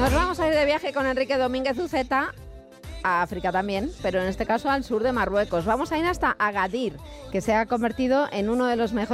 Nos vamos a ir de viaje con Enrique Domínguez Uceta a África también, pero en este caso al sur de Marruecos. Vamos a ir hasta Agadir, que se ha convertido en uno de los mejores